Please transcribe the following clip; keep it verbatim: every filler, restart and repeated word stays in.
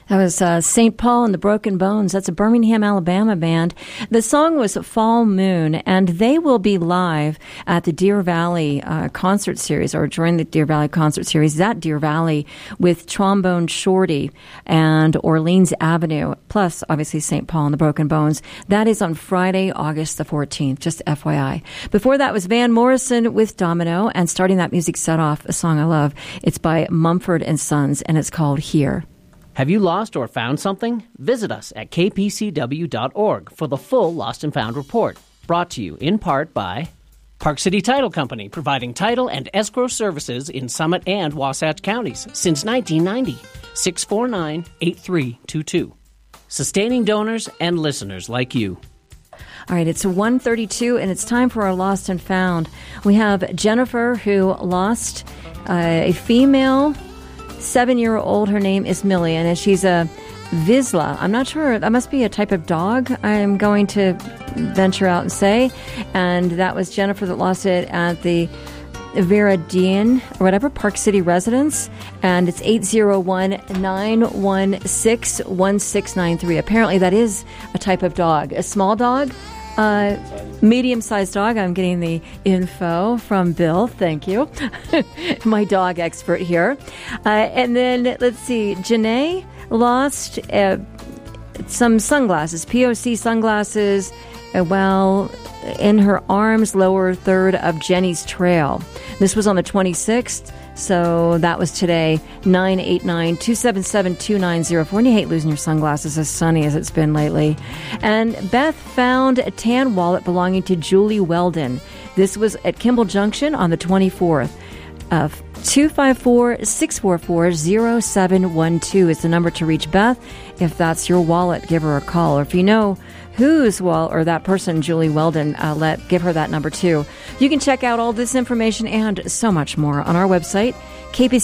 That was uh, Saint Paul and the Broken Bones. That's a Birmingham, Alabama band. The song was Fall Moon, and they will be live at the Deer Valley uh, concert series, or during the Deer Valley concert series at Deer Valley with Trombone Shorty and Orleans Avenue, plus obviously Saint Paul and the Broken Bones. That is on Friday, August the fourteenth, just F Y I. Before that was Van Morrison with Domino, and starting that music set off, a song I love. It's by Mumford and Sons, and it's called Here. Have you lost or found something? Visit us at k p c w dot org for the full Lost and Found report. Brought to you in part by Park City Title Company, providing title and escrow services in Summit and Wasatch counties since nineteen ninety. six four nine, eight three two two. Sustaining donors and listeners like you. All right, it's one thirty-two, and it's time for our Lost and Found. We have Jennifer, who lost uh, a female seven-year-old. Her name is Millie, and she's a Vizsla. I'm not sure. That must be a type of dog, I'm going to venture out and say. And that was Jennifer that lost it at the Vera Dean, or whatever, Park City residence. And it's eight zero one, nine one six, one six nine three. Apparently that is a type of dog. A small dog. Uh, medium-sized dog. I'm getting the info from Bill. Thank you. My dog expert here. Uh, and then, let's see, Janae lost uh, some sunglasses, P O C sunglasses, uh, while in her arms, lower third of Jenny's Trail. This was on the twenty-sixth. So that was today, nine eight nine, two seven seven, two nine zero four. And you hate losing your sunglasses, as sunny as it's been lately. And Beth found a tan wallet belonging to Julie Weldon. This was at Kimball Junction on the twenty-fourth. Uh, two five four, six four four, zero seven one two is the number to reach Beth. If that's your wallet, give her a call. Or if you know whose wallet, or that person, Julie Weldon, uh, let give her that number too. You can check out all this information and so much more on our website, K P C